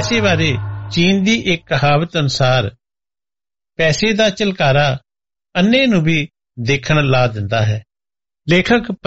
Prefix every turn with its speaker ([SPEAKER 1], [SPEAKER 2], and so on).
[SPEAKER 1] ਪੈਸੇ ਬਾਰੇ ਚੀਨ ਦੀ ਇੱਕ ਕਹਾਵਤ ਅਨੁਸਾਰ ਪੈਸੇ ਦਾ ਝਲਕਾਰਾ ਅੰਨ੍ਹੇ ਨੂੰ ਵੀ ਦੇਖਣ ਲਾ ਦਿੰਦਾ ਹੈ। ਲੇਖਕ